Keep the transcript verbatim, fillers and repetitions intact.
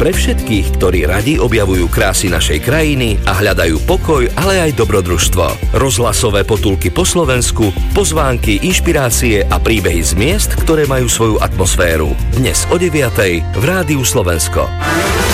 pre všetkých, ktorí radi objavujú krásy našej krajiny a hľadajú pokoj, ale aj dobrodružstvo. Rozhlasové potulky po Slovensku, pozvánky, inšpirácie a príbehy z miest, ktoré majú svoju atmosféru. Dnes o deviatej v Rádiu Slovensko.